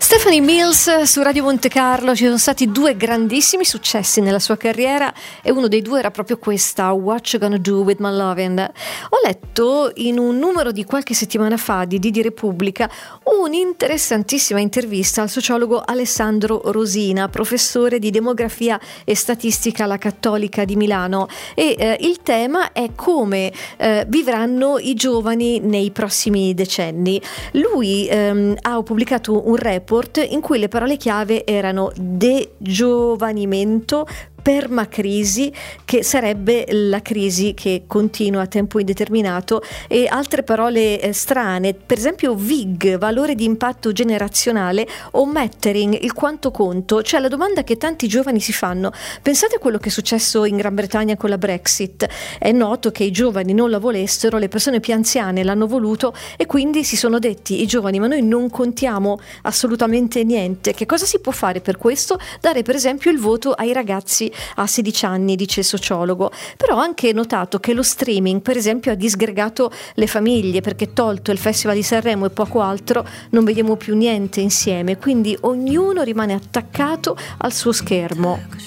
Stephanie Mills su Radio Monte Carlo. Ci sono stati due grandissimi successi nella sua carriera e uno dei due era proprio questa, What You Gonna Do With My Lovin'. Ho letto in un numero di qualche settimana fa di Didi Repubblica un'interessantissima intervista al sociologo Alessandro Rosina, professore di demografia e statistica alla Cattolica di Milano, e il tema è come vivranno i giovani nei prossimi decenni. Lui ha pubblicato un report in cui le parole chiave erano degiovanimento, permacrisi, che sarebbe la crisi che continua a tempo indeterminato, e altre parole strane, per esempio VIG, valore di impatto generazionale, o Mattering, il quanto conto. Cioè la domanda che tanti giovani si fanno: pensate a quello che è successo in Gran Bretagna con la Brexit. È noto che i giovani non la volessero, le persone più anziane l'hanno voluto e quindi si sono detti i giovani: ma noi non contiamo assolutamente niente. Che cosa si può fare per questo? Dare per esempio il voto ai ragazzi a 16 anni, dice il sociologo. Però ho anche notato che lo streaming, per esempio, ha disgregato le famiglie, perché tolto il Festival di Sanremo e poco altro non vediamo più niente insieme, quindi ognuno rimane attaccato al suo schermo.